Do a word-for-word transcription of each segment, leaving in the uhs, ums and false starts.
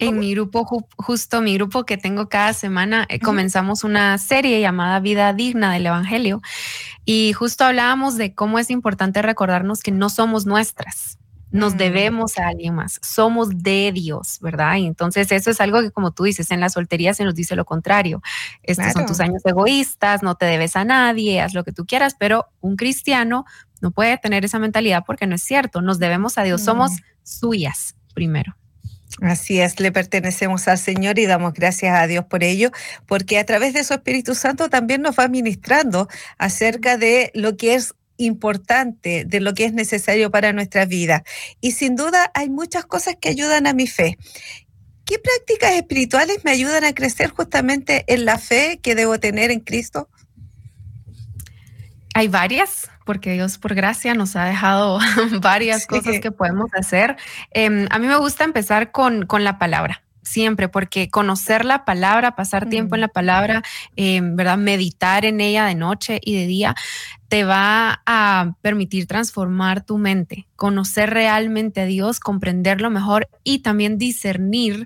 En mi grupo, ju- justo mi grupo que tengo cada semana, eh, comenzamos una serie llamada Vida Digna del Evangelio y justo hablábamos de cómo es importante recordarnos que no somos nuestras. Nos Mm. debemos a alguien más, somos de Dios, ¿verdad? Y entonces eso es algo que, como tú dices, en la soltería se nos dice lo contrario. Estos son Claro. tus años egoístas, no te debes a nadie, haz lo que tú quieras, pero un cristiano no puede tener esa mentalidad porque no es cierto. Nos debemos a Dios, Mm. somos suyas primero. Así es, le pertenecemos al Señor y damos gracias a Dios por ello, porque a través de su Espíritu Santo también nos va ministrando acerca de lo que es importante, de lo que es necesario para nuestra vida. Y sin duda hay muchas cosas que ayudan a mi fe. ¿Qué prácticas espirituales me ayudan a crecer justamente en la fe que debo tener en Cristo? Hay varias, porque Dios por gracia nos ha dejado varias Sí. cosas que podemos hacer. Eh, a mí me gusta empezar con, con la palabra, siempre, porque conocer la palabra, pasar tiempo en la palabra, eh, ¿verdad? Meditar en ella de noche y de día, te va a permitir transformar tu mente, conocer realmente a Dios, comprenderlo mejor y también discernir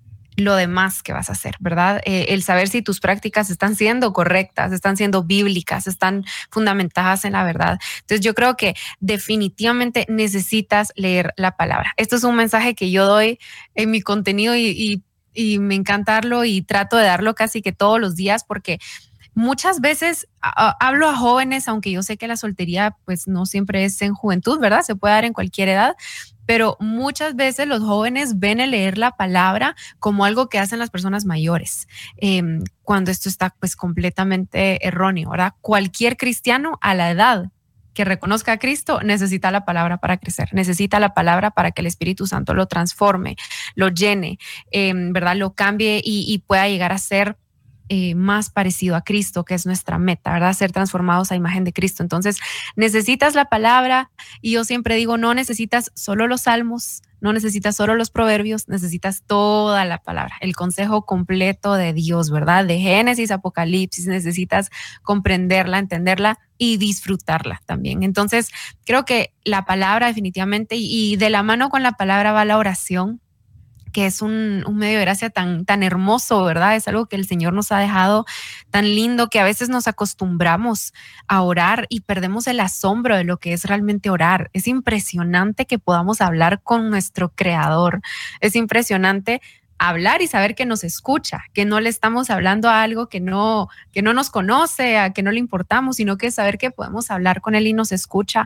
lo demás que vas a hacer, ¿verdad? Eh, el saber si tus prácticas están siendo correctas, están siendo bíblicas, están fundamentadas en la verdad. Entonces yo creo que definitivamente necesitas leer la palabra. Esto es un mensaje que yo doy en mi contenido y, y, y me encanta darlo y trato de darlo casi que todos los días porque muchas veces a, a, hablo a jóvenes, aunque yo sé que la soltería pues no siempre es en juventud, ¿verdad? Se puede dar en cualquier edad, pero muchas veces los jóvenes ven el leer la palabra como algo que hacen las personas mayores, eh, cuando esto está pues completamente erróneo, ¿verdad? Cualquier cristiano a la edad que reconozca a Cristo necesita la palabra para crecer, necesita la palabra para que el Espíritu Santo lo transforme, lo llene, eh, ¿verdad? Lo cambie y, y pueda llegar a ser Eh, más parecido a Cristo, que es nuestra meta, ¿verdad? Ser transformados a imagen de Cristo. Entonces, necesitas la palabra y yo siempre digo, no necesitas solo los salmos, no necesitas solo los proverbios, necesitas toda la palabra, el consejo completo de Dios, ¿verdad? De Génesis, Apocalipsis, necesitas comprenderla, entenderla y disfrutarla también. Entonces, creo que la palabra definitivamente y, y de la mano con la palabra va la oración, que es un, un medio de gracia tan, tan hermoso, ¿verdad? Es algo que el Señor nos ha dejado tan lindo que a veces nos acostumbramos a orar y perdemos el asombro de lo que es realmente orar. Es impresionante que podamos hablar con nuestro Creador. Es impresionante hablar y saber que nos escucha, que no le estamos hablando a algo que no, que no nos conoce, a que no le importamos, sino que saber que podemos hablar con Él y nos escucha.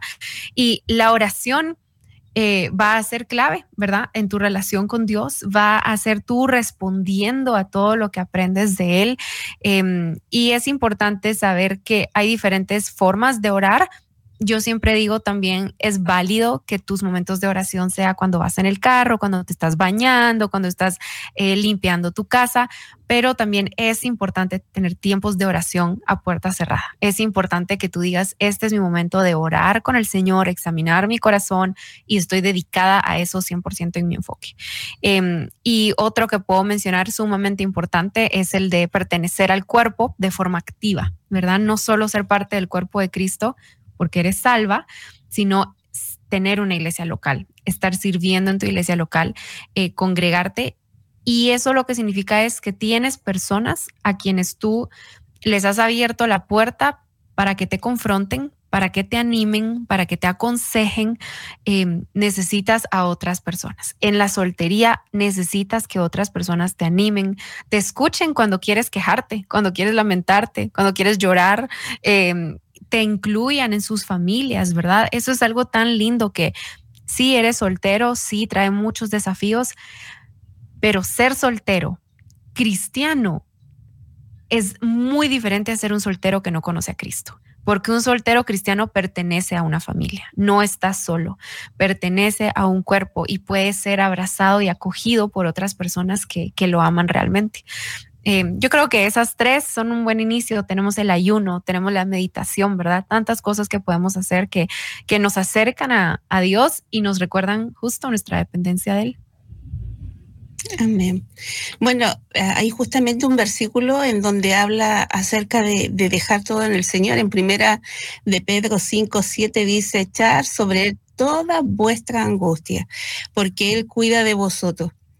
Y la oración Eh, va a ser clave, ¿verdad? En tu relación con Dios, va a ser tú respondiendo a todo lo que aprendes de Él. Eh, y es importante saber que hay diferentes formas de orar. Yo siempre digo también es válido que tus momentos de oración sea cuando vas en el carro, cuando te estás bañando, cuando estás eh, limpiando tu casa, pero también es importante tener tiempos de oración a puerta cerrada. Es importante que tú digas, este es mi momento de orar con el Señor, examinar mi corazón y estoy dedicada a eso cien por ciento en mi enfoque. Eh, y otro que puedo mencionar sumamente importante es el de pertenecer al cuerpo de forma activa, ¿verdad? No solo ser parte del cuerpo de Cristo, porque eres salva, sino tener una iglesia local, estar sirviendo en tu iglesia local, eh, congregarte. Y eso lo que significa es que tienes personas a quienes tú les has abierto la puerta para que te confronten, para que te animen, para que te aconsejen. Eh, necesitas a otras personas. En la soltería necesitas que otras personas te animen, te escuchen cuando quieres quejarte, cuando quieres lamentarte, cuando quieres llorar, eh, te incluyan en sus familias, ¿verdad? Eso es algo tan lindo que sí eres soltero, sí trae muchos desafíos, pero ser soltero, cristiano, es muy diferente a ser un soltero que no conoce a Cristo. Porque un soltero cristiano pertenece a una familia, no está solo, pertenece a un cuerpo y puede ser abrazado y acogido por otras personas que, que lo aman realmente. Eh, yo creo que esas tres son un buen inicio. Tenemos el ayuno, tenemos la meditación, ¿verdad? Tantas cosas que podemos hacer que, que nos acercan a, a Dios y nos recuerdan justo nuestra dependencia de Él. Amén. Bueno, hay justamente un versículo en donde habla acerca de, de dejar todo en el Señor. En primera de Pedro cinco, siete dice, echar sobre Él toda vuestra angustia, porque Él cuida de vosotros.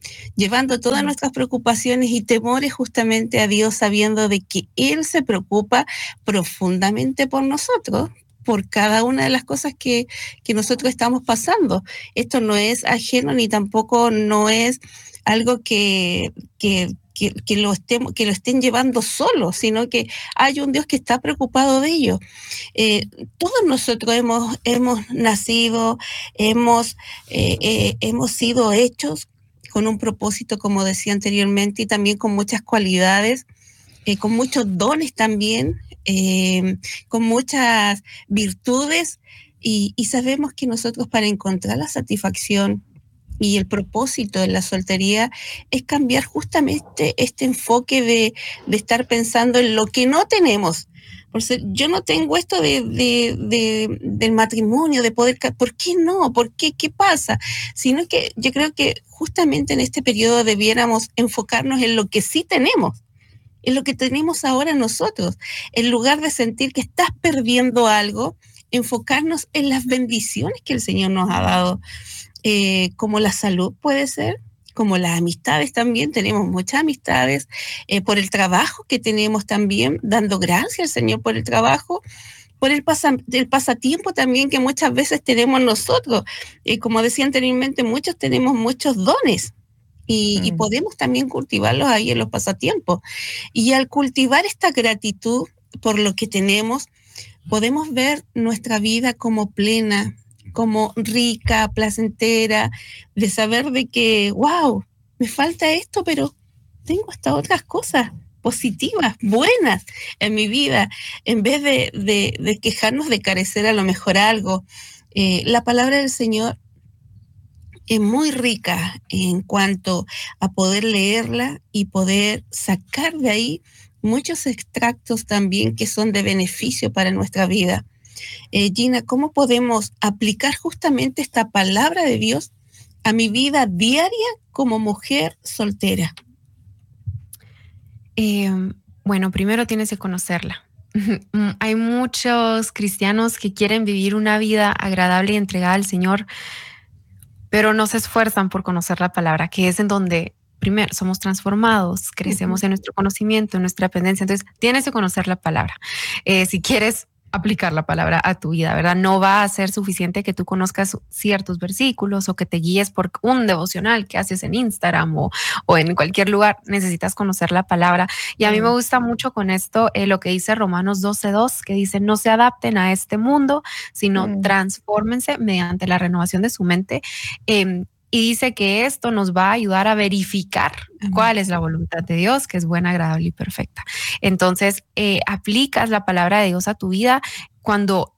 llevando todas nuestras preocupaciones y temores justamente a Dios, sabiendo de que Él se preocupa profundamente por nosotros, por cada una de las cosas que, que nosotros estamos pasando. Esto no es ajeno ni tampoco no es algo que, que, que, que, lo, estemos, que lo estén llevando solo, sino que hay un Dios que está preocupado de ello. Eh, todos nosotros hemos, hemos nacido, hemos, eh, eh, hemos sido hechos con un propósito, como decía anteriormente, y también con muchas cualidades, eh, con muchos dones también, eh, con muchas virtudes, y, y sabemos que nosotros, para encontrar la satisfacción y el propósito de la soltería, es cambiar justamente este enfoque de, de estar pensando en lo que no tenemos. Por ser, yo no tengo esto de, de, de, del matrimonio, de poder, ¿por qué no? ¿Por qué? ¿Qué pasa? Sino que yo creo que justamente en este periodo debiéramos enfocarnos en lo que sí tenemos, en lo que tenemos ahora nosotros. En lugar de sentir que estás perdiendo algo, enfocarnos en las bendiciones que el Señor nos ha dado, eh, como la salud puede ser, como las amistades también, tenemos muchas amistades, eh, por el trabajo que tenemos también, dando gracias al Señor por el trabajo, por el, pasa, el pasatiempo también que muchas veces tenemos nosotros. Eh, como decía anteriormente, muchos tenemos muchos dones y, mm. y podemos también cultivarlos ahí en los pasatiempos. Y al cultivar esta gratitud por lo que tenemos, podemos ver nuestra vida como plena, como rica, placentera, de saber de que, wow, me falta esto, pero tengo hasta otras cosas positivas, buenas en mi vida, en vez de, de, de quejarnos de carecer a lo mejor algo. Eh, la palabra del Señor es muy rica en cuanto a poder leerla y poder sacar de ahí muchos extractos también que son de beneficio para nuestra vida. Eh, Gina, ¿cómo podemos aplicar justamente esta palabra de Dios a mi vida diaria como mujer soltera? Eh, bueno, primero tienes que conocerla. Hay muchos cristianos que quieren vivir una vida agradable y entregada al Señor, pero no se esfuerzan por conocer la palabra, que es en donde primero somos transformados, crecemos uh-huh. en nuestro conocimiento, en nuestra dependencia. Entonces, tienes que conocer la palabra. Eh, si quieres aplicar la palabra a tu vida, ¿verdad? No va a ser suficiente que tú conozcas ciertos versículos o que te guíes por un devocional que haces en Instagram o, o en cualquier lugar. Necesitas conocer la palabra. Y a mí me gusta mucho con esto eh, lo que dice Romanos doce dos, que dice, no se adapten a este mundo, sino mm. transfórmense mediante la renovación de su mente. Eh, Y dice que esto nos va a ayudar a verificar cuál es la voluntad de Dios, que es buena, agradable y perfecta. Entonces, eh, aplicas la palabra de Dios a tu vida cuando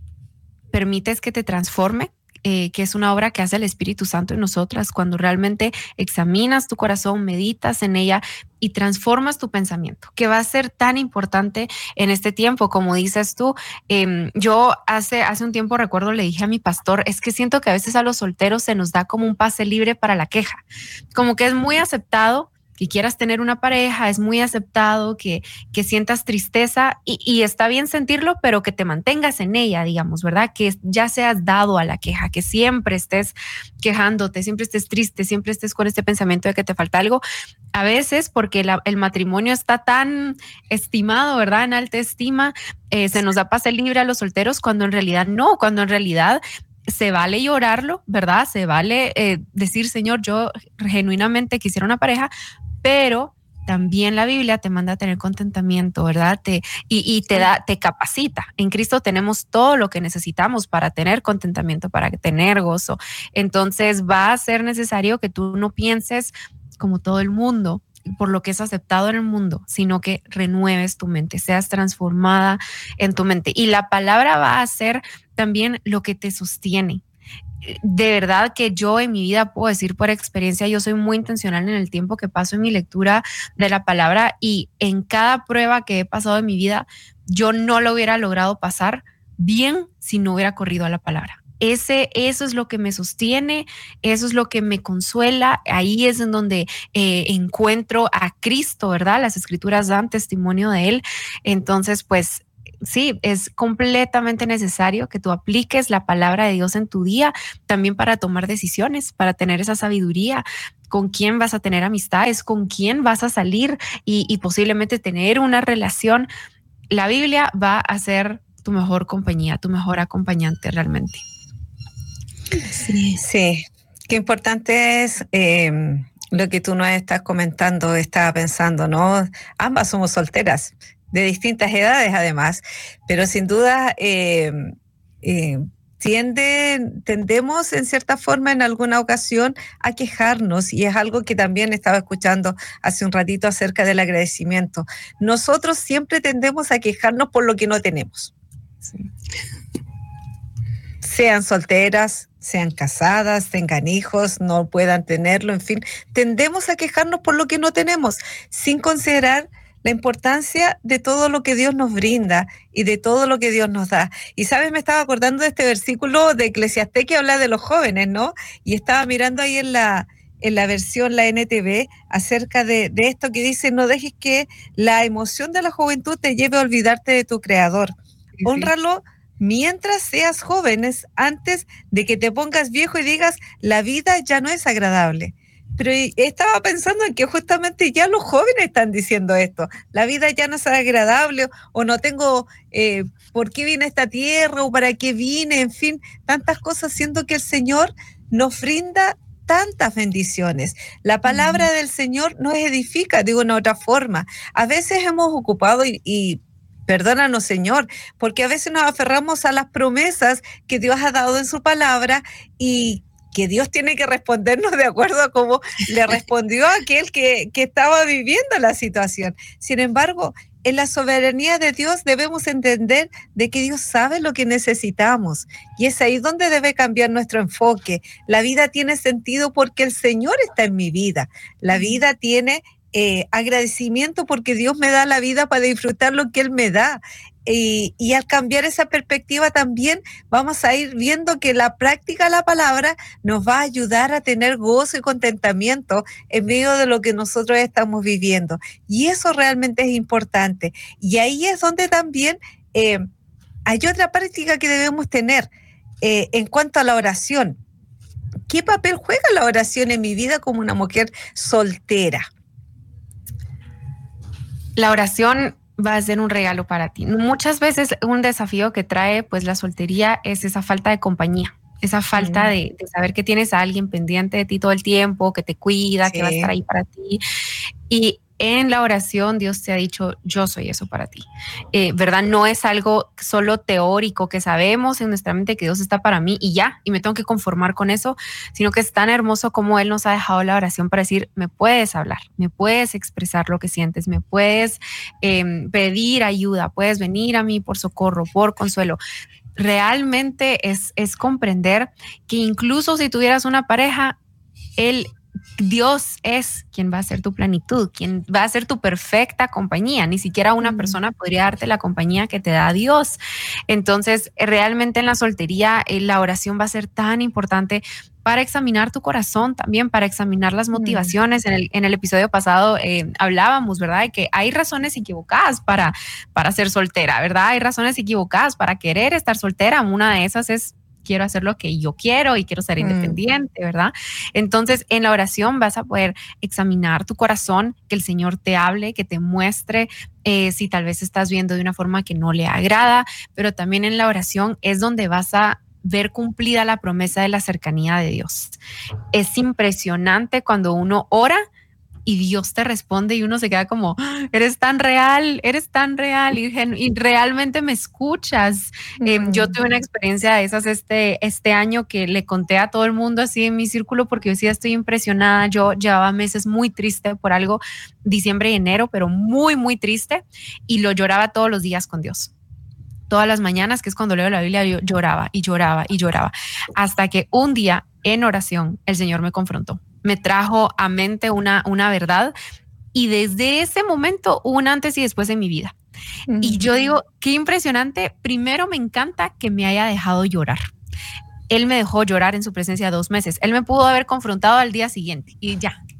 permites que te transforme, eh, que es una obra que hace el Espíritu Santo en nosotras, cuando realmente examinas tu corazón, meditas en ella y transformas tu pensamiento, que va a ser tan importante en este tiempo. Como dices tú, eh, yo hace, hace un tiempo recuerdo, le dije a mi pastor, es que siento que a veces a los solteros se nos da como un pase libre para la queja, como que es muy aceptado que quieras tener una pareja, es muy aceptado que, que sientas tristeza y, y está bien sentirlo, pero que te mantengas en ella, digamos, ¿verdad? Que ya seas dado a la queja, que siempre estés quejándote, siempre estés triste, siempre estés con este pensamiento de que te falta algo. A veces porque la, el matrimonio está tan estimado, ¿verdad? En alta estima, eh, se nos da pase libre a los solteros cuando en realidad no, cuando en realidad se vale llorarlo, ¿verdad? Se vale eh, decir, Señor, yo genuinamente quisiera una pareja, pero también la Biblia te manda a tener contentamiento, ¿verdad? Te, y, y te da, te capacita. En Cristo tenemos todo lo que necesitamos para tener contentamiento, para tener gozo. Entonces va a ser necesario que tú no pienses como todo el mundo, por lo que es aceptado en el mundo, sino que renueves tu mente, seas transformada en tu mente. Y la palabra va a ser también lo que te sostiene. De verdad que yo en mi vida puedo decir por experiencia, yo soy muy intencional en el tiempo que paso en mi lectura de la palabra, y en cada prueba que he pasado en mi vida, yo no lo hubiera logrado pasar bien si no hubiera corrido a la palabra. Ese, eso es lo que me sostiene, eso es lo que me consuela. Ahí es en donde eh, encuentro a Cristo, ¿verdad? Las escrituras dan testimonio de Él. Entonces, pues, sí, es completamente necesario que tú apliques la palabra de Dios en tu día, también para tomar decisiones, para tener esa sabiduría, con quién vas a tener amistades, con quién vas a salir y, y posiblemente tener una relación. La Biblia va a ser tu mejor compañía, tu mejor acompañante realmente. Sí, sí. Qué importante es eh, lo que tú nos estás comentando, estaba pensando, ¿no? Ambas somos solteras, de distintas edades además, pero sin duda eh, eh, tiende, tendemos en cierta forma en alguna ocasión a quejarnos, y es algo que también estaba escuchando hace un ratito acerca del agradecimiento. Nosotros siempre tendemos a quejarnos por lo que no tenemos. Sí. Sean solteras, sean casadas, tengan hijos, no puedan tenerlo, en fin, tendemos a quejarnos por lo que no tenemos, sin considerar la importancia de todo lo que Dios nos brinda y de todo lo que Dios nos da. Y sabes, me estaba acordando de este versículo de Eclesiastés que habla de los jóvenes, ¿no? Y estaba mirando ahí en la, en la versión, la N T V, acerca de, de esto que dice: no dejes que la emoción de la juventud te lleve a olvidarte de tu Creador. Sí, Hónralo sí. Mientras seas jóvenes, antes de que te pongas viejo y digas, la vida ya no es agradable. Pero estaba pensando en que justamente ya los jóvenes están diciendo esto. La vida ya no es agradable, o no tengo eh, por qué vine a esta tierra, o para qué vine, en fin, tantas cosas, siendo que el Señor nos brinda tantas bendiciones. La palabra del Señor nos edifica de una u otra forma. A veces hemos ocupado y, y perdónanos, Señor, porque a veces nos aferramos a las promesas que Dios ha dado en su palabra, y que Dios tiene que respondernos de acuerdo a cómo le respondió a aquel que, que estaba viviendo la situación. Sin embargo, en la soberanía de Dios debemos entender de que Dios sabe lo que necesitamos, y es ahí donde debe cambiar nuestro enfoque. La vida tiene sentido porque el Señor está en mi vida. La vida tiene eh, agradecimiento porque Dios me da la vida para disfrutar lo que Él me da. Y, y al cambiar esa perspectiva también vamos a ir viendo que la práctica de la palabra nos va a ayudar a tener gozo y contentamiento en medio de lo que nosotros estamos viviendo. Y eso realmente es importante. Y ahí es donde también eh, hay otra práctica que debemos tener eh, en cuanto a la oración. ¿Qué papel juega la oración en mi vida como una mujer soltera? La oración va a ser un regalo para ti. Muchas veces un desafío que trae pues la soltería es esa falta de compañía, esa falta mm. de, de saber que tienes a alguien pendiente de ti todo el tiempo, que te cuida, sí. que va a estar ahí para ti. Y en la oración Dios te ha dicho, yo soy eso para ti. Eh, ¿Verdad? No es algo solo teórico que sabemos en nuestra mente que Dios está para mí y ya, y me tengo que conformar con eso, sino que es tan hermoso como Él nos ha dejado la oración para decir, me puedes hablar, me puedes expresar lo que sientes, me puedes eh, pedir ayuda, puedes venir a mí por socorro, por consuelo. Realmente es, es comprender que incluso si tuvieras una pareja, Él Dios es quien va a ser tu plenitud, quien va a ser tu perfecta compañía. Ni siquiera una persona podría darte la compañía que te da Dios. Entonces, realmente en la soltería, la oración va a ser tan importante para examinar tu corazón, también para examinar las motivaciones. En el, en el episodio pasado eh, hablábamos, ¿verdad?, de que hay razones equivocadas para, para ser soltera, ¿verdad? Hay razones equivocadas para querer estar soltera. Una de esas es quiero hacer lo que yo quiero y quiero ser mm. independiente, ¿verdad? Entonces, en la oración vas a poder examinar tu corazón, que el Señor te hable, que te muestre eh, si tal vez estás viendo de una forma que no le agrada, pero también en la oración es donde vas a ver cumplida la promesa de la cercanía de Dios. Es impresionante cuando uno ora y Dios te responde y uno se queda como, eres tan real, eres tan real y, y realmente me escuchas. Mm. Eh, yo tuve una experiencia de esas este, este año que le conté a todo el mundo así en mi círculo porque yo decía, estoy impresionada. Yo llevaba meses muy triste por algo, diciembre y enero, pero muy, muy triste, y lo lloraba todos los días con Dios. Todas las mañanas, que es cuando leo la Biblia, yo lloraba y lloraba y lloraba, hasta que un día en oración el Señor me confrontó. Me trajo a mente una, una verdad, y desde ese momento hubo un antes y después en mi vida. Mm. Y yo digo, qué impresionante. Primero, me encanta que me haya dejado llorar. Él me dejó llorar en su presencia dos meses. Él me pudo haber confrontado al día siguiente y ya,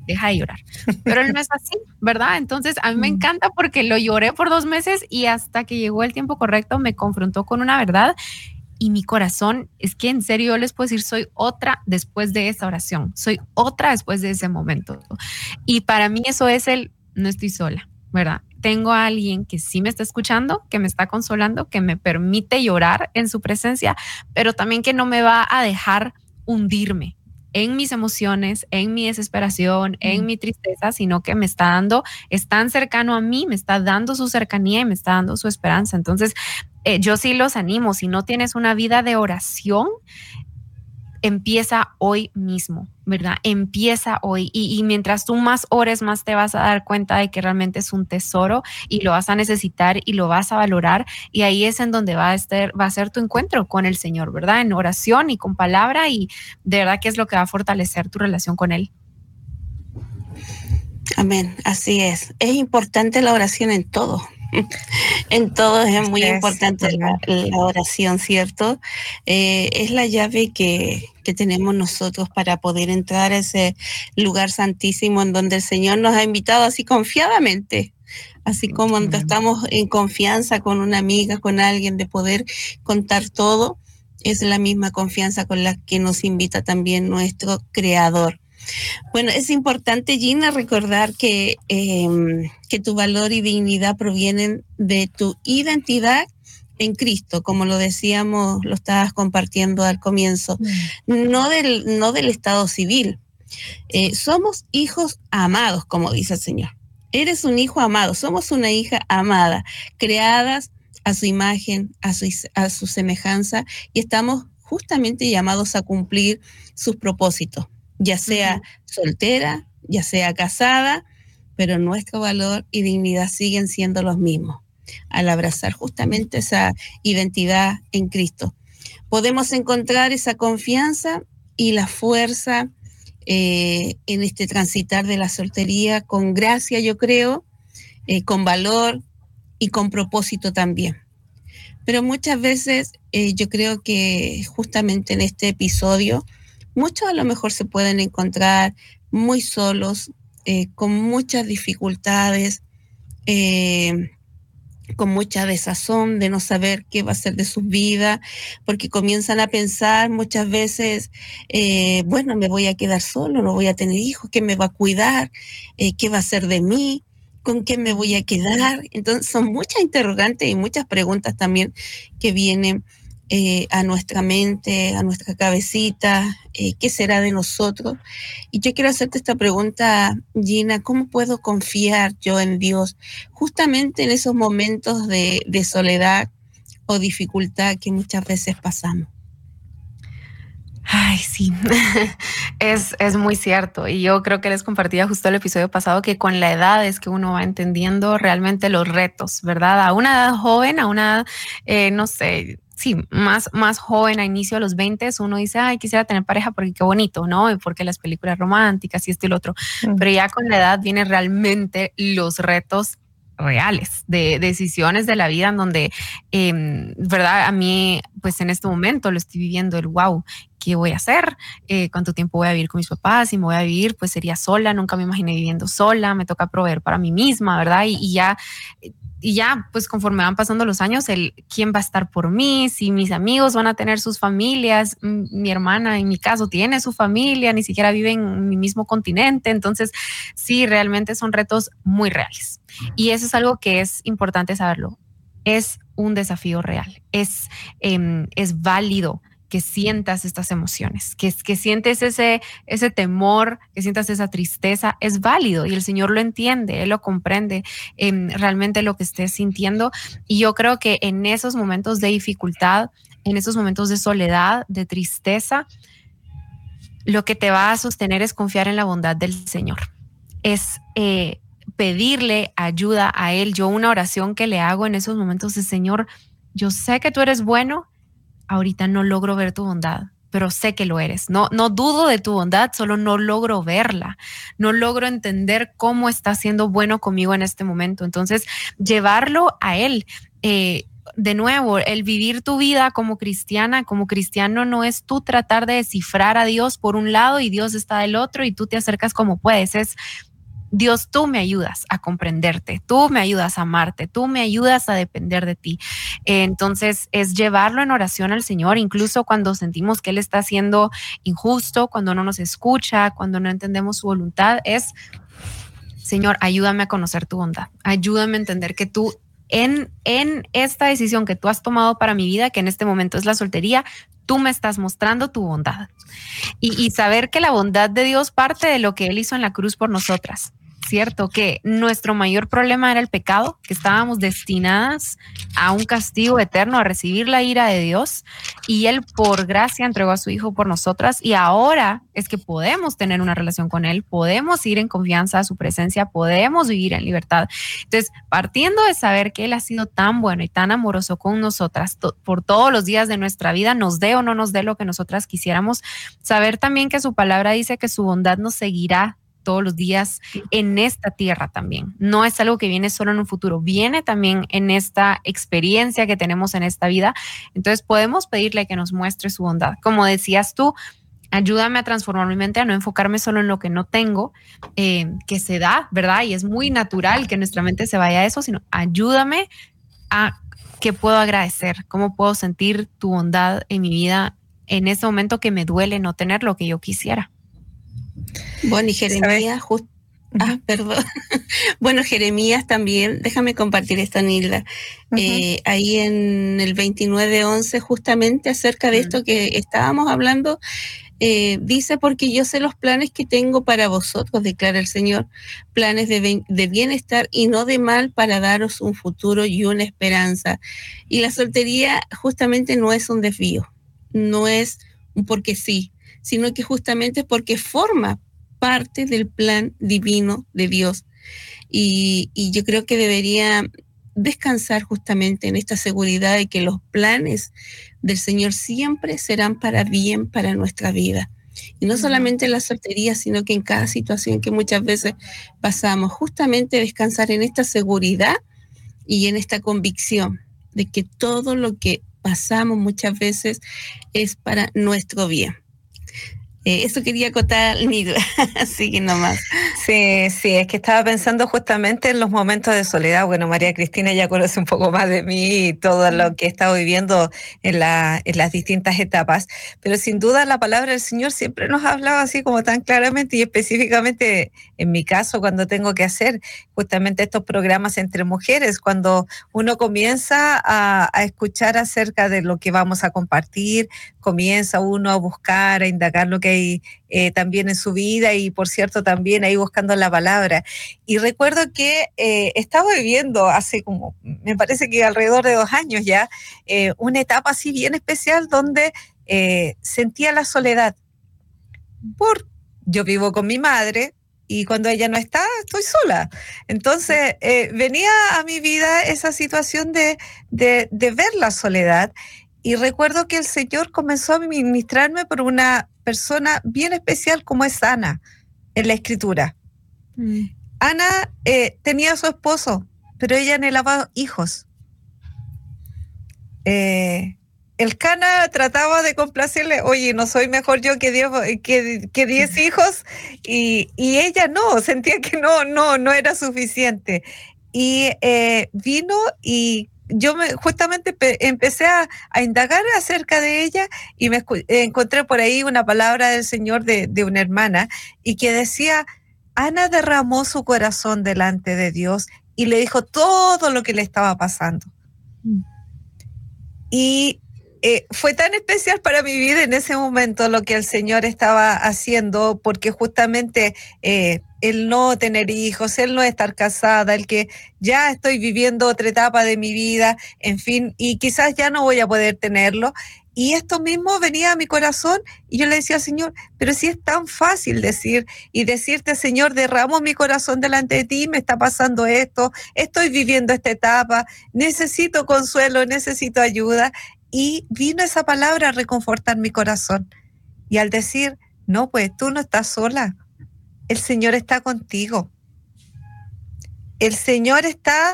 deja de llorar. Pero él no es así, ¿verdad? Entonces a mí me encanta porque lo lloré por dos meses y hasta que llegó el tiempo correcto me confrontó con una verdad. Y mi corazón, es que en serio yo les puedo decir, soy otra después de esa oración, soy otra después de ese momento. Y para mí eso es el, no estoy sola, ¿verdad? Tengo a alguien que sí me está escuchando, que me está consolando, que me permite llorar en su presencia, pero también que no me va a dejar hundirme en mis emociones, en mi desesperación, en mi tristeza, sino que me está dando, es tan cercano a mí, me está dando su cercanía y me está dando su esperanza. Entonces, eh, yo sí los animo, si no tienes una vida de oración, empieza hoy mismo, ¿verdad? Empieza hoy y, y mientras tú más ores, más te vas a dar cuenta de que realmente es un tesoro y lo vas a necesitar y lo vas a valorar, y ahí es en donde va a estar, va a ser tu encuentro con el Señor, ¿verdad? En oración y con palabra, y de verdad que es lo que va a fortalecer tu relación con Él. Amén, así es. Es importante la oración en todo. En todo es muy es, importante la, la oración, ¿cierto? Eh, es la llave que, que tenemos nosotros para poder entrar a ese lugar santísimo en donde el Señor nos ha invitado así confiadamente, así como cuando estamos en confianza con una amiga, con alguien, de poder contar todo. Es la misma confianza con la que nos invita también nuestro Creador. Bueno, es importante, Gina, recordar que, eh, que tu valor y dignidad provienen de tu identidad en Cristo, como lo decíamos, lo estabas compartiendo al comienzo, mm. no, del, no del estado civil. Eh, somos hijos amados, como dice el Señor. Eres un hijo amado, somos una hija amada, creadas a su imagen, a su, a su semejanza, y estamos justamente llamados a cumplir sus propósitos, ya sea uh-huh. soltera, ya sea casada, pero nuestro valor y dignidad siguen siendo los mismos al abrazar justamente esa identidad en Cristo. Podemos encontrar esa confianza y la fuerza eh, en este transitar de la soltería con gracia, yo creo, eh, con valor y con propósito también. Pero muchas veces eh, yo creo que justamente en este episodio muchos a lo mejor se pueden encontrar muy solos, eh, con muchas dificultades, eh, con mucha desazón de no saber qué va a ser de sus vidas, porque comienzan a pensar muchas veces, eh, bueno, me voy a quedar solo, no voy a tener hijos, ¿quién me va a cuidar? Eh, ¿Qué va a ser de mí? ¿Con quién me voy a quedar? Entonces son muchas interrogantes y muchas preguntas también que vienen Eh, a nuestra mente, a nuestra cabecita, eh, ¿qué será de nosotros? Y yo quiero hacerte esta pregunta, Gina, ¿cómo puedo confiar yo en Dios justamente en esos momentos de, de soledad o dificultad que muchas veces pasamos? Ay, sí, es, es muy cierto. Y yo creo que les compartía justo el episodio pasado que con la edad es que uno va entendiendo realmente los retos, ¿verdad? A una edad joven, a una edad, eh, no sé, sí, más, más joven, a inicio de los veinte, uno dice, ay, quisiera tener pareja porque qué bonito, ¿no? Y porque las películas románticas y esto y lo otro. Mm. Pero ya con la edad vienen realmente los retos reales de decisiones de la vida en donde, eh, verdad, a mí, pues en este momento lo estoy viviendo el wow, ¿qué voy a hacer? Eh, ¿Cuánto tiempo voy a vivir con mis papás? Si me voy a vivir, pues sería sola, nunca me imaginé viviendo sola, me toca proveer para mí misma, ¿verdad? Y, y ya... Y ya, pues conforme van pasando los años, el quién va a estar por mí, si mis amigos van a tener sus familias, mi hermana en mi caso tiene su familia, ni siquiera vive en mi mismo continente, entonces sí, realmente son retos muy reales. Y eso es algo que es importante saberlo, es un desafío real, es, eh, es válido que sientas estas emociones, que, que sientes ese, ese temor, que sientas esa tristeza, es válido y el Señor lo entiende, Él lo comprende, eh, realmente lo que estés sintiendo. Y yo creo que en esos momentos de dificultad, en esos momentos de soledad, de tristeza, lo que te va a sostener es confiar en la bondad del Señor. Es eh, pedirle ayuda a Él. Yo una oración que le hago en esos momentos es, Señor, yo sé que tú eres bueno, ahorita no logro ver tu bondad, pero sé que lo eres. No, no dudo de tu bondad, solo no logro verla. No logro entender cómo está siendo bueno conmigo en este momento. Entonces, llevarlo a Él. Eh, de nuevo, el vivir tu vida como cristiana, como cristiano, no es tú tratar de descifrar a Dios por un lado y Dios está del otro y tú te acercas como puedes. Es Dios, tú me ayudas a comprenderte, tú me ayudas a amarte, tú me ayudas a depender de ti. Entonces es llevarlo en oración al Señor, incluso cuando sentimos que Él está siendo injusto, cuando no nos escucha, cuando no entendemos su voluntad, es, Señor, ayúdame a conocer tu bondad, ayúdame a entender que tú en, en esta decisión que tú has tomado para mi vida, que en este momento es la soltería, tú me estás mostrando tu bondad. Y, y saber que la bondad de Dios parte de lo que Él hizo en la cruz por nosotras. ¿Cierto? Que nuestro mayor problema era el pecado, que estábamos destinadas a un castigo eterno, a recibir la ira de Dios, y Él por gracia entregó a su Hijo por nosotras, y ahora es que podemos tener una relación con Él, podemos ir en confianza a su presencia, podemos vivir en libertad. Entonces, partiendo de saber que Él ha sido tan bueno y tan amoroso con nosotras to- por todos los días de nuestra vida, nos dé o no nos dé lo que nosotras quisiéramos, saber también que su palabra dice que su bondad nos seguirá todos los días en esta tierra también. No es algo que viene solo en un futuro, viene también en esta experiencia que tenemos en esta vida. Entonces podemos pedirle que nos muestre su bondad. Como decías tú, ayúdame a transformar mi mente, a no enfocarme solo en lo que no tengo, eh, que se da, ¿verdad? Y es muy natural que nuestra mente se vaya a eso, sino ayúdame a qué puedo agradecer, cómo puedo sentir tu bondad en mi vida en ese momento que me duele no tener lo que yo quisiera. Bueno, y Jeremías, just, ah, perdón. Bueno, Jeremías también, déjame compartir esta, Nilda. Uh-huh. Eh, ahí en el veintinueve once, justamente acerca de uh-huh. esto que estábamos hablando, eh, dice, porque yo sé los planes que tengo para vosotros, declara el Señor, planes de, ben- de bienestar y no de mal, para daros un futuro y una esperanza. Y la soltería justamente no es un desvío, no es un porque sí, sino que justamente porque forma parte del plan divino de Dios. Y, y yo creo que debería descansar justamente en esta seguridad de que los planes del Señor siempre serán para bien para nuestra vida. Y no solamente en la soltería, sino que en cada situación que muchas veces pasamos, justamente descansar en esta seguridad y en esta convicción de que todo lo que pasamos muchas veces es para nuestro bien. Eh, eso quería acotar, Nilda, así que nomás. Sí, sí, es que estaba pensando justamente en los momentos de soledad. Bueno, María Cristina ya conoce un poco más de mí y todo lo que he estado viviendo en, la, en las distintas etapas, pero sin duda la palabra del Señor siempre nos ha hablado así como tan claramente, y específicamente en mi caso cuando tengo que hacer justamente estos programas entre mujeres, cuando uno comienza a, a escuchar acerca de lo que vamos a compartir, comienza uno a buscar, a indagar lo que hay eh, también en su vida, y por cierto también ahí buscando la palabra. Y recuerdo que eh, estaba viviendo hace como, me parece que alrededor de dos años ya, eh, una etapa así bien especial donde eh, sentía la soledad. Por, yo vivo con mi madre, y cuando ella no está, estoy sola. Entonces, eh, venía a mi vida esa situación de, de, de ver la soledad. Y recuerdo que el Señor comenzó a ministrarme por una persona bien especial como es Ana en la Escritura. Mm. Ana eh, tenía a su esposo, pero ella anhelaba hijos. Eh, el Cana trataba de complacerle, oye, no soy mejor yo que diez, que, que diez hijos, y, y ella no, sentía que no, no, no era suficiente. Y eh, vino y yo me, justamente pe- empecé a, a indagar acerca de ella, y me escu- encontré por ahí una palabra del Señor de, de una hermana, y que decía, Ana derramó su corazón delante de Dios y le dijo todo lo que le estaba pasando. Mm. Y eh, fue tan especial para mi vida en ese momento lo que el Señor estaba haciendo, porque justamente eh, el no tener hijos, el no estar casada, el que ya estoy viviendo otra etapa de mi vida, en fin, y quizás ya no voy a poder tenerlo. Y esto mismo venía a mi corazón, y yo le decía, Señor, pero si es tan fácil decir y decirte, Señor, derramo mi corazón delante de ti, me está pasando esto, estoy viviendo esta etapa, necesito consuelo, necesito ayuda. Y vino esa palabra a reconfortar mi corazón. Y al decir, no, pues tú no estás sola, el Señor está contigo. El Señor está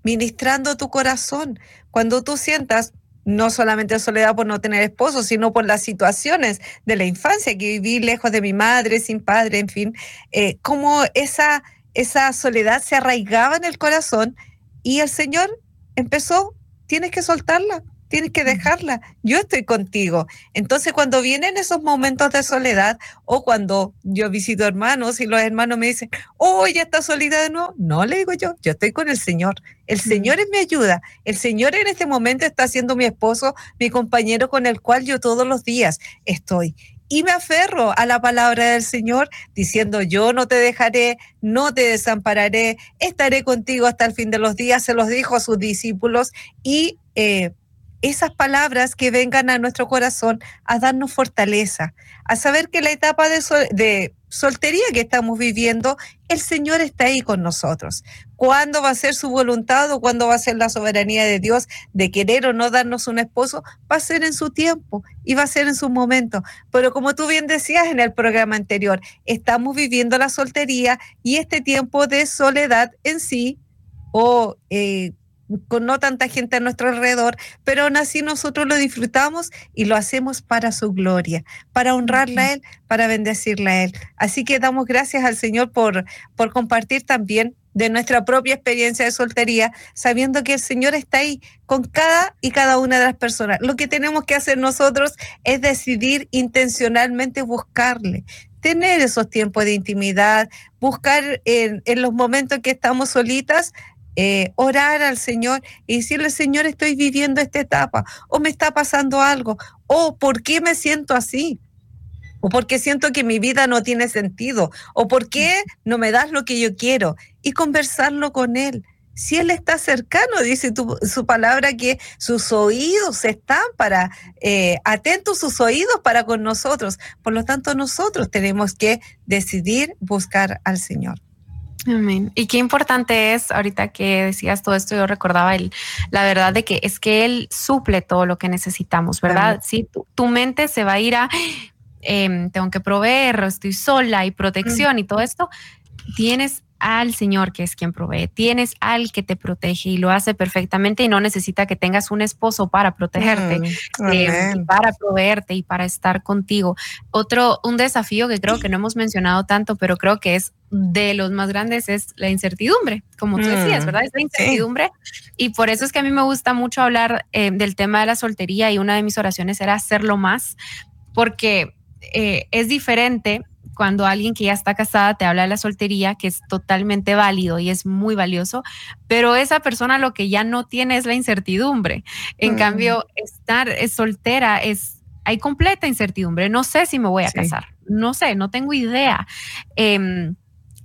ministrando tu corazón. Cuando tú sientas no solamente soledad por no tener esposo, sino por las situaciones de la infancia, que viví lejos de mi madre, sin padre, en fin, eh, cómo esa, esa soledad se arraigaba en el corazón y el Señor empezó, tienes que soltarla, tienes que dejarla, yo estoy contigo. Entonces, cuando vienen esos momentos de soledad, o cuando yo visito hermanos y los hermanos me dicen, oh, ya está soledad de nuevo, no, le digo yo, yo estoy con el Señor. El Señor es mi ayuda. El Señor en este momento está siendo mi esposo, mi compañero con el cual yo todos los días estoy. Y me aferro a la palabra del Señor diciendo, yo no te dejaré, no te desampararé, estaré contigo hasta el fin de los días. Se los dijo a sus discípulos y eh, esas palabras que vengan a nuestro corazón a darnos fortaleza, a saber que la etapa de, sol, de soltería que estamos viviendo, el Señor está ahí con nosotros. ¿Cuándo va a ser su voluntad o cuándo va a ser la soberanía de Dios de querer o no darnos un esposo? Va a ser en su tiempo y va a ser en su momento. Pero como tú bien decías en el programa anterior, estamos viviendo la soltería y este tiempo de soledad en sí, o eh, con no tanta gente a nuestro alrededor, pero aún así nosotros lo disfrutamos y lo hacemos para su gloria, para honrarle a Él, para bendecirle a Él. Así que damos gracias al Señor por, por compartir también de nuestra propia experiencia de soltería, sabiendo que el Señor está ahí con cada y cada una de las personas. Lo que tenemos que hacer nosotros es decidir intencionalmente buscarle, tener esos tiempos de intimidad, buscar en, en los momentos que estamos solitas, Eh, orar al Señor y decirle, Señor, estoy viviendo esta etapa, o me está pasando algo, o ¿por qué me siento así? O ¿por qué siento que mi vida no tiene sentido? O ¿por qué no me das lo que yo quiero? Y conversarlo con Él. Si Él está cercano, dice tu, su palabra, que sus oídos están para, eh, atentos sus oídos para con nosotros. Por lo tanto, nosotros tenemos que decidir buscar al Señor. Amén. Y qué importante es, ahorita que decías todo esto, yo recordaba el, la verdad de que es que Él suple todo lo que necesitamos, ¿verdad? Sí, tu, tu mente se va a ir a, eh, tengo que proveer, estoy sola y protección mm. y todo esto. Tienes al Señor, que es quien provee, tienes al que te protege y lo hace perfectamente y no necesita que tengas un esposo para protegerte, mm, eh, y para proveerte y para estar contigo. Otro, un desafío que creo que no hemos mencionado tanto, pero creo que es de los más grandes, es la incertidumbre, como tú decías, ¿verdad? Es la incertidumbre. Sí. Y por eso es que a mí me gusta mucho hablar eh, del tema de la soltería, y una de mis oraciones era hacerlo más, porque eh, es diferente cuando alguien que ya está casada te habla de la soltería, que es totalmente válido y es muy valioso, pero esa persona lo que ya no tiene es la incertidumbre. En mm. cambio, estar es soltera es, hay completa incertidumbre. No sé si me voy a sí. casar, no sé, no tengo idea. Eh,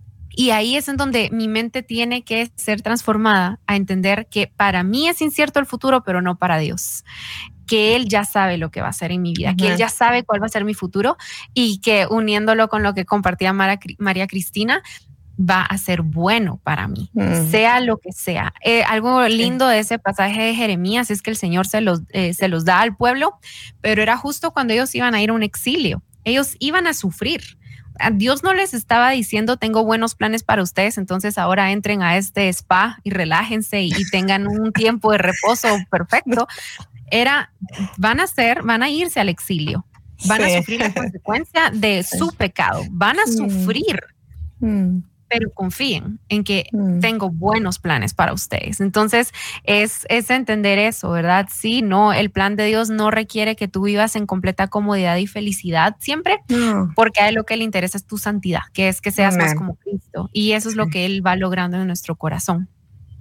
Y ahí es en donde mi mente tiene que ser transformada a entender que para mí es incierto el futuro, pero no para Dios. Que Él ya sabe lo que va a hacer en mi vida, uh-huh. que Él ya sabe cuál va a ser mi futuro, y que uniéndolo con lo que compartía Mara, María Cristina, va a ser bueno para mí, uh-huh. sea lo que sea. Eh, algo lindo de ese pasaje de Jeremías es que el Señor se los, eh, se los da al pueblo, pero era justo cuando ellos iban a ir a un exilio. Ellos iban a sufrir. Dios no les estaba diciendo, tengo buenos planes para ustedes, entonces ahora entren a este spa y relájense y, y tengan un tiempo de reposo perfecto. Era, van a ser, van a irse al exilio, van sí. a sufrir la consecuencia de sí. su pecado, van a sufrir, mm. pero confíen en que mm. tengo buenos planes para ustedes. Entonces es, es entender eso, ¿verdad? Sí, no, el plan de Dios no requiere que tú vivas en completa comodidad y felicidad siempre, no. porque a Él lo que le interesa es tu santidad, que es que seas Amén. Más como Cristo, y eso es lo que Él va logrando en nuestro corazón.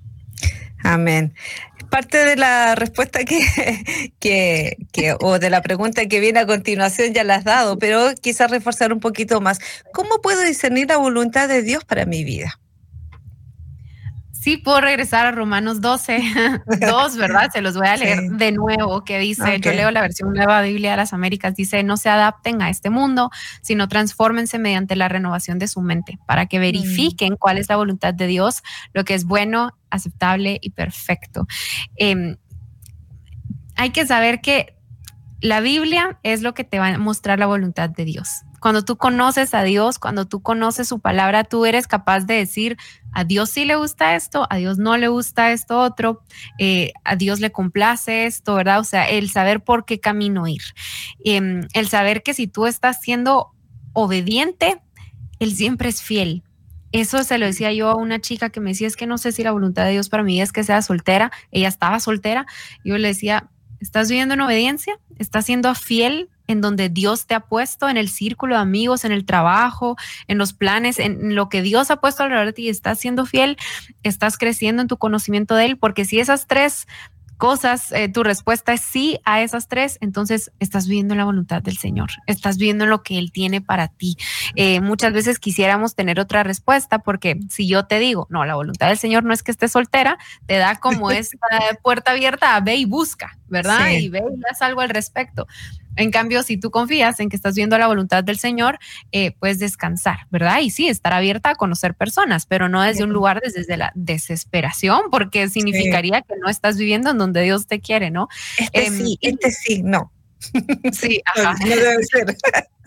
Amén. Parte de la respuesta que, que, que, o de la pregunta que viene a continuación ya la has dado, pero quizás reforzar un poquito más. ¿Cómo puedo discernir la voluntad de Dios para mi vida? Sí, puedo regresar a Romanos doce, dos, ¿verdad? Se los voy a leer sí. de nuevo, que dice, okay. yo leo la versión Nueva Biblia de las Américas, dice, no se adapten a este mundo, sino transfórmense mediante la renovación de su mente, para que verifiquen mm. cuál es la voluntad de Dios, lo que es bueno, aceptable y perfecto. Eh, hay que saber que la Biblia es lo que te va a mostrar la voluntad de Dios. Cuando tú conoces a Dios, cuando tú conoces su palabra, tú eres capaz de decir, a Dios sí le gusta esto, a Dios no le gusta esto otro, eh, a Dios le complace esto, ¿verdad? O sea, el saber por qué camino ir. Eh, el saber que si tú estás siendo obediente, Él siempre es fiel. Eso se lo decía yo a una chica que me decía, es que no sé si la voluntad de Dios para mí es que sea soltera. Ella estaba soltera. Yo le decía, ¿estás viviendo en obediencia? ¿Estás siendo fiel en donde Dios te ha puesto, en el círculo de amigos, en el trabajo, en los planes, en lo que Dios ha puesto alrededor de ti? ¿Estás siendo fiel? ¿Estás creciendo en tu conocimiento de Él? Porque si esas tres cosas, eh, tu respuesta es sí a esas tres, entonces estás viviendo la voluntad del Señor, estás viviendo lo que Él tiene para ti. Eh, muchas veces quisiéramos tener otra respuesta, porque si yo te digo, no, la voluntad del Señor no es que estés soltera, te da como esta puerta abierta a ve y busca, ¿verdad? Sí. Y ve y haz algo al respecto. En cambio, si tú confías en que estás viendo la voluntad del Señor, eh, puedes descansar, ¿verdad? Y sí, estar abierta a conocer personas, pero no desde un lugar desde la desesperación, porque significaría sí. que no estás viviendo en donde Dios te quiere, ¿no? Este eh, sí, este sí, no. Sí, ajá. No debe ser.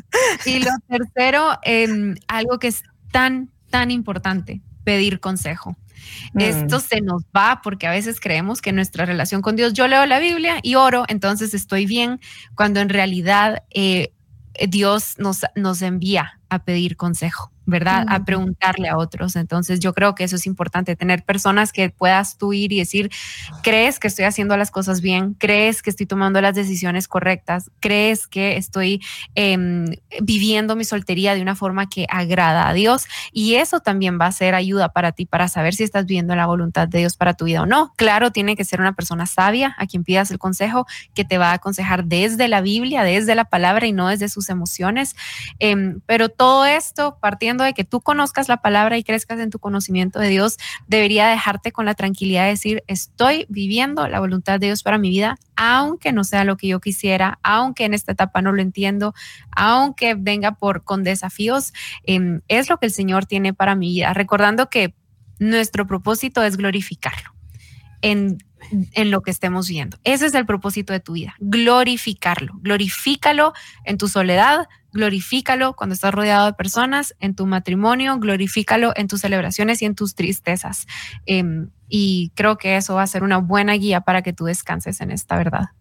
Y lo tercero, eh, algo que es tan, tan importante, pedir consejo. Mm. Esto se nos va porque a veces creemos que nuestra relación con Dios, yo leo la Biblia y oro, entonces estoy bien, cuando en realidad eh, Dios nos, nos envía a pedir consejo, ¿verdad? Mm. A preguntarle a otros. Entonces yo creo que eso es importante, tener personas que puedas tú ir y decir, ¿crees que estoy haciendo las cosas bien? ¿Crees que estoy tomando las decisiones correctas? ¿Crees que estoy eh, viviendo mi soltería de una forma que agrada a Dios? Y eso también va a ser ayuda para ti, para saber si estás viviendo la voluntad de Dios para tu vida o no. Claro, tiene que ser una persona sabia a quien pidas el consejo, que te va a aconsejar desde la Biblia, desde la palabra y no desde sus emociones. Eh, pero todo esto, partiendo de que tú conozcas la palabra y crezcas en tu conocimiento de Dios, debería dejarte con la tranquilidad de decir, estoy viviendo la voluntad de Dios para mi vida, aunque no sea lo que yo quisiera, aunque en esta etapa no lo entiendo, aunque venga por, con desafíos, eh, es lo que el Señor tiene para mi vida, recordando que nuestro propósito es glorificarlo en en lo que estemos viendo. Ese es el propósito de tu vida, glorificarlo. Glorifícalo en tu soledad, glorifícalo cuando estás rodeado de personas, en tu matrimonio, glorifícalo en tus celebraciones y en tus tristezas. Eh, y creo que eso va a ser una buena guía para que tú descanses en esta verdad.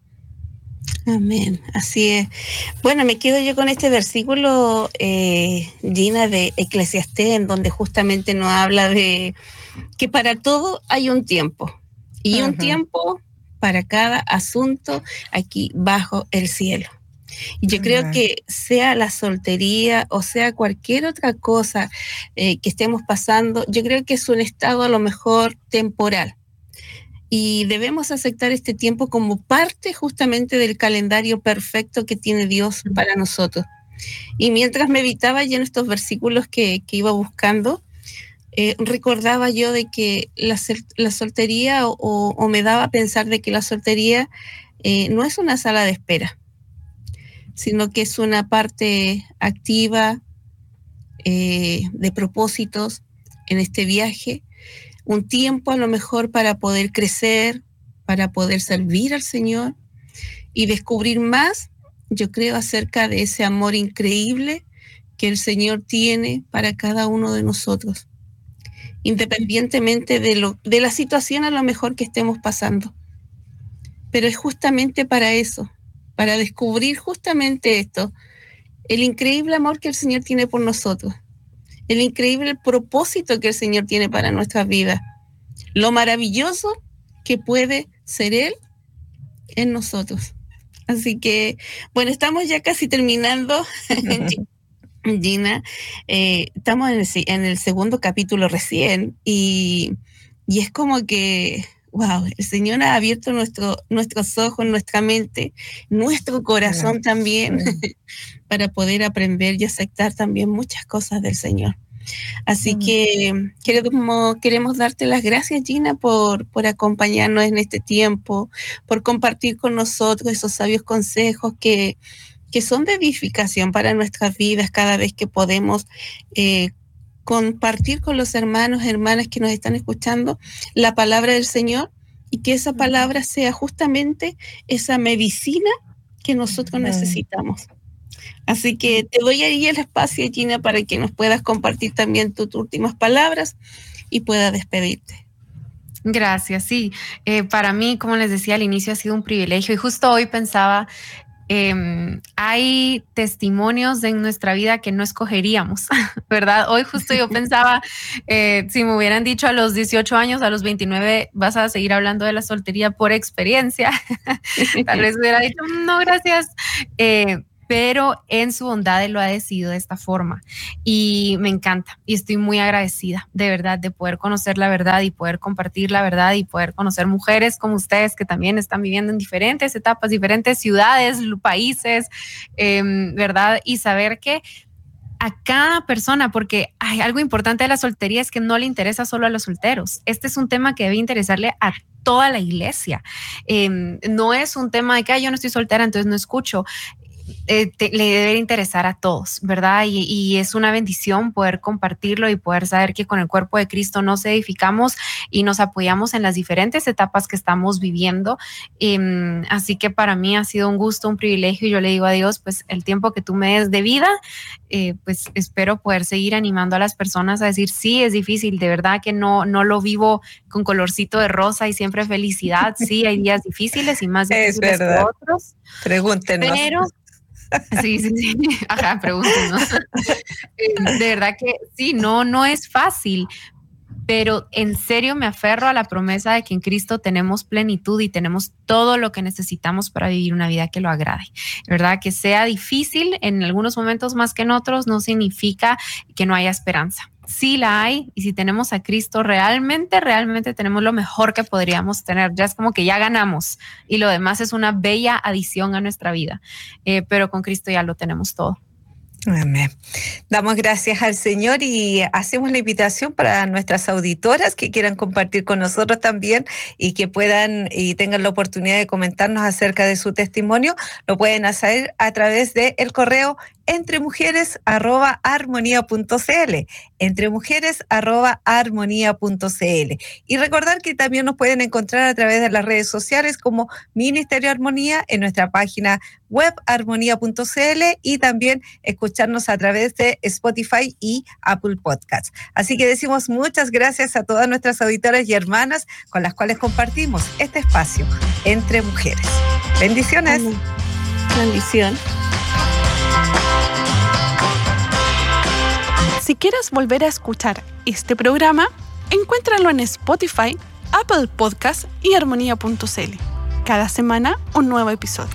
Amén, así es. Bueno, me quedo yo con este versículo, eh, Gina, de Eclesiastés, en donde justamente nos habla de que para todo hay un tiempo. Y uh-huh. un tiempo para cada asunto aquí bajo el cielo. Y yo uh-huh. creo que sea la soltería o sea cualquier otra cosa eh, que estemos pasando, yo creo que es un estado a lo mejor temporal. Y debemos aceptar este tiempo como parte justamente del calendario perfecto que tiene Dios uh-huh. para nosotros. Y mientras meditaba yo en estos versículos que, que iba buscando, Eh, recordaba yo de que la, la soltería o, o me daba a pensar de que la soltería eh, no es una sala de espera, sino que es una parte activa eh, de propósitos en este viaje, un tiempo a lo mejor para poder crecer, para poder servir al Señor y descubrir más, yo creo, acerca de ese amor increíble que el Señor tiene para cada uno de nosotros, independientemente de, lo, de la situación a lo mejor que estemos pasando. Pero es justamente para eso, para descubrir justamente esto, el increíble amor que el Señor tiene por nosotros, el increíble propósito que el Señor tiene para nuestras vidas, lo maravilloso que puede ser Él en nosotros. Así que, bueno, estamos ya casi terminando. Gina, eh, estamos en el, en el segundo capítulo recién y, y es como que, wow, el Señor ha abierto nuestro, nuestros ojos, nuestra mente, nuestro corazón sí, también sí. para poder aprender y aceptar también muchas cosas del Señor. Así mm. que queremos, queremos darte las gracias, Gina, por, por acompañarnos en este tiempo, por compartir con nosotros esos sabios consejos que que son de edificación para nuestras vidas cada vez que podemos eh, compartir con los hermanos, hermanas que nos están escuchando la palabra del Señor y que esa palabra sea justamente esa medicina que nosotros necesitamos. Así que te doy ahí el espacio, Gina, para que nos puedas compartir también tus últimas palabras y puedas despedirte. Gracias, sí. Eh, para mí, como les decía al inicio, ha sido un privilegio y justo hoy pensaba, eh, hay testimonios en nuestra vida que no escogeríamos, ¿verdad? Hoy justo yo pensaba, eh, si me hubieran dicho a los dieciocho años, a los veintinueve, vas a seguir hablando de la soltería por experiencia, tal vez hubiera dicho, no, gracias. Eh, pero en su bondad Él lo ha decidido de esta forma y me encanta y estoy muy agradecida de verdad de poder conocer la verdad y poder compartir la verdad y poder conocer mujeres como ustedes que también están viviendo en diferentes etapas, diferentes ciudades, países, eh, ¿verdad? Y saber que a cada persona, porque hay algo importante de la soltería es que no le interesa solo a los solteros. Este es un tema que debe interesarle a toda la iglesia. Eh, no es un tema de que ay, yo no estoy soltera, entonces no escucho. Eh, te, le debe interesar a todos, ¿verdad? Y, y es una bendición poder compartirlo y poder saber que con el cuerpo de Cristo nos edificamos y nos apoyamos en las diferentes etapas que estamos viviendo. Eh, así que para mí ha sido un gusto, un privilegio y yo le digo a Dios, pues el tiempo que tú me des de vida, eh, pues espero poder seguir animando a las personas a decir, sí, es difícil, de verdad que no, no lo vivo con colorcito de rosa y siempre felicidad, sí, hay días difíciles y más difíciles que otros. Pregúntenos. Pero sí, sí, sí. Ajá, pregúntenos. De verdad que sí, no, no es fácil, pero en serio me aferro a la promesa de que en Cristo tenemos plenitud y tenemos todo lo que necesitamos para vivir una vida que lo agrade. ¿Verdad? Que sea difícil en algunos momentos más que en otros no significa que no haya esperanza. Sí la hay, y si tenemos a Cristo, realmente, realmente tenemos lo mejor que podríamos tener. Ya es como que ya ganamos y lo demás es una bella adición a nuestra vida, eh, pero con Cristo ya lo tenemos todo. Amén. Damos gracias al Señor y hacemos la invitación para nuestras auditoras que quieran compartir con nosotros también y que puedan y tengan la oportunidad de comentarnos acerca de su testimonio. Lo pueden hacer a través del correo entremujeres arroba armonía punto cl, entremujeres arroba armonía punto cl. Y recordar que también nos pueden encontrar a través de las redes sociales como Ministerio Armonía en nuestra página web armonía punto cl y también escucharnos a través de Spotify y Apple Podcasts. Así que decimos muchas gracias a todas nuestras auditoras y hermanas con las cuales compartimos este espacio entre mujeres. Bendiciones. Bendición. Si quieres volver a escuchar este programa, encuéntralo en Spotify, Apple Podcasts y armonía punto cl. Cada semana un nuevo episodio.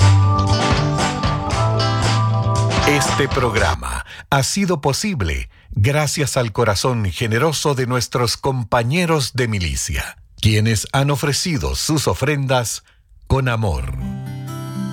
Este programa ha sido posible gracias al corazón generoso de nuestros compañeros de milicia, quienes han ofrecido sus ofrendas con amor.